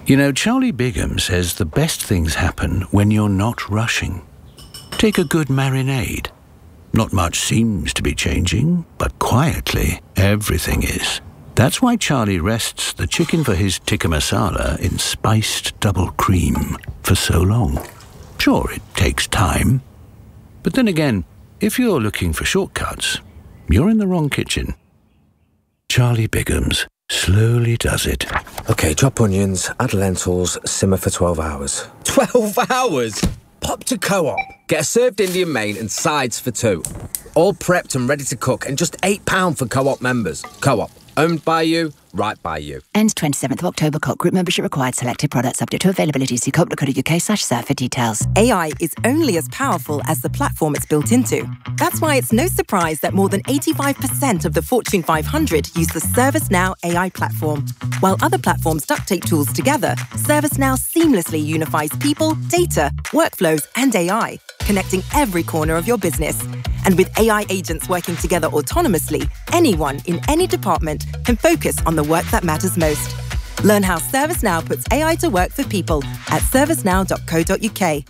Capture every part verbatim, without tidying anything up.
You know, Charlie Bigham says the best things happen when you're not rushing. Take a good marinade. Not much seems to be changing, but quietly, everything is. That's why Charlie rests the chicken for his tikka masala in spiced double cream for so long. Sure, it takes time. But then again, if you're looking for shortcuts, you're in the wrong kitchen. Charlie Bigham's slowly does it. OK, drop onions, add lentils, simmer for twelve hours. twelve hours? Pop to Co-op. Get a served Indian main and sides for two. All prepped and ready to cook, and just eight pounds for Co-op members. Co-op. Owned by you, right by you. Ends twenty-seventh of October. Co-op group membership required. Selected products subject to availability. See co op dot co dot uk slash serve for details. A I is only as powerful as the platform it's built into. That's why it's no surprise that more than eighty-five percent of the Fortune five hundred use the ServiceNow A I platform. While other platforms duct tape tools together, ServiceNow seamlessly unifies people, data, workflows, and A I, connecting every corner of your business. And with A I agents working together autonomously, anyone in any department can focus on the work that matters most. Learn how ServiceNow puts A I to work for people at servicenow dot co dot uk.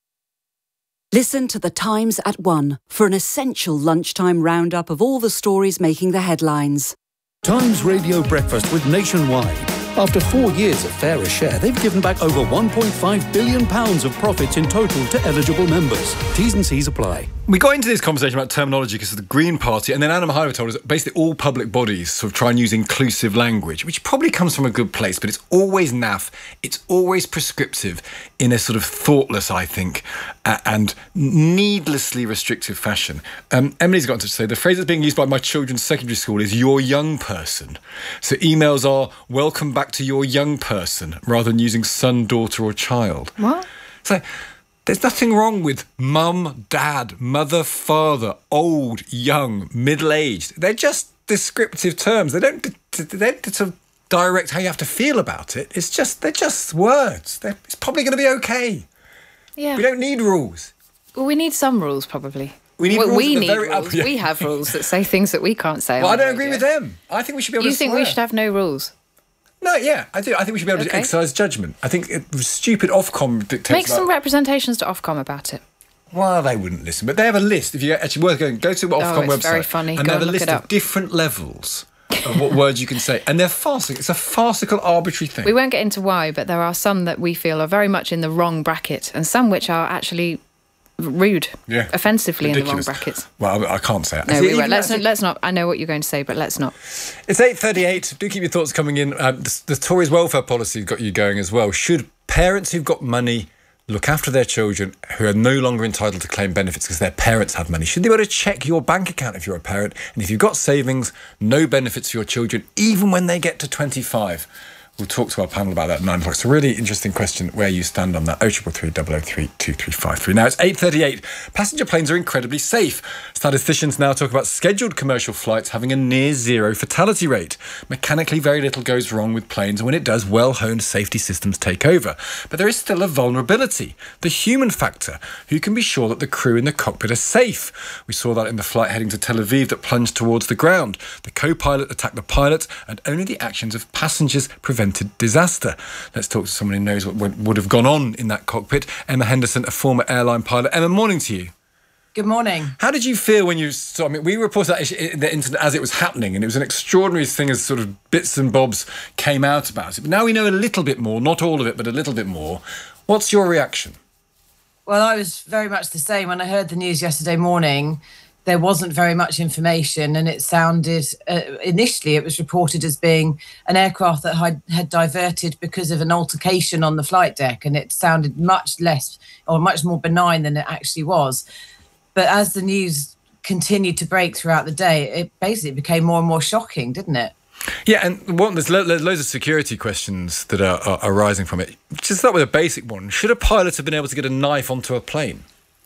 Listen to The Times at one for an essential lunchtime roundup of all the stories making the headlines. Times Radio Breakfast with Nationwide. After four years of fairer share, they've given back over one point five billion pounds of profits in total to eligible members. T's and C's apply. We got into this conversation about terminology because of the Green Party, and then Anna Mahaiva told us that basically all public bodies sort of try and use inclusive language, which probably comes from a good place, but it's always naff, it's always prescriptive in a sort of thoughtless, I think, uh, and needlessly restrictive fashion. Um, Emily's got to say, the phrase that's being used by my children's secondary school is your young person. So emails are, welcome back to your young person, rather than using son, daughter or child. What? So there's nothing wrong with mum, dad, mother, father, old, young, middle-aged. They're just descriptive terms. They don't, they don't sort of direct how you have to feel about it. It's just, they're just words. They're, it's probably going to be okay. Yeah. We don't need rules. Well, we need some rules, probably. We need well, rules we at the need very rules. up, yeah. We have rules that say things that we can't say. Well, on I don't the agree radio. with them. I think we should be able you to think swear. we should have no rules? No, yeah, I do. I think we should be able Okay. to exercise judgment. I think it, stupid Ofcom dictates. Make some about, representations to Ofcom about it. Well, they wouldn't listen, but they have a list. If you actually worth going, go to the Ofcom it's website, very funny. and Go they have and a look list it of up. different levels of what words you can say, and they're farcical. It's a farcical, arbitrary thing. We won't get into why, but there are some that we feel are very much in the wrong bracket, and some which are actually rude, Yeah. offensively Ridiculous. in the wrong brackets. Well, I, I can't say it. No, See, we even won't. Let's that's- not, let's not. I know what you're going to say, but let's not. It's eight thirty-eight. Do keep your thoughts coming in. Uh, the, the Tories' welfare policy got you going as well. Should parents who've got money look after their children who are no longer entitled to claim benefits because their parents have money? Should they be able to check your bank account if you're a parent? And if you've got savings, no benefits for your children, even when they get to twenty-five? We'll talk to our panel about that at nine o'clock. It's a really interesting question where you stand on that. oh triple three, double oh three, two three five three. Now, it's eight thirty-eight. Passenger planes are incredibly safe. Statisticians now talk about scheduled commercial flights having a near zero fatality rate. Mechanically, very little goes wrong with planes, and when it does, well-honed safety systems take over. But there is still a vulnerability, the human factor. Who can be sure that the crew in the cockpit are safe? We saw that in the flight heading to Tel Aviv that plunged towards the ground. The co-pilot attacked the pilot, and only the actions of passengers prevented disaster. Let's talk to someone who knows what would would have gone on in that cockpit. Emma Henderson, a former airline pilot. Emma, morning to you. Good morning. How did you feel when you saw, I mean, we reported that issue, the incident as it was happening, and it was an extraordinary thing as sort of bits and bobs came out about it. But now we know a little bit more, not all of it, but a little bit more. What's your reaction? Well, I was very much the same. When I heard the news yesterday morning, there wasn't very much information, and it sounded, uh, initially it was reported as being an aircraft that had, had diverted because of an altercation on the flight deck, and it sounded much less or much more benign than it actually was. But as the news continued to break throughout the day, it basically became more and more shocking, didn't it? Yeah, and one, there's, lo- there's loads of security questions that are, are arising from it. Just start with a basic one. Should a pilot have been able to get a knife onto a plane?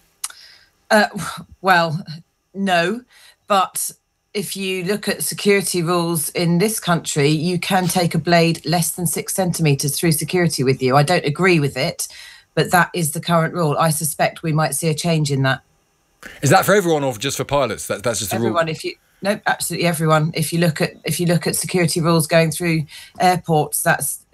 Uh, well, no, but if you look at security rules in this country, you can take a blade less than six centimetres through security with you. I don't agree with it, but that is the current rule. I suspect we might see a change in that. Is that for everyone or just for pilots? That, that's just a Everyone, rule? if you no, absolutely everyone. If you look at if you look at security rules going through airports, that's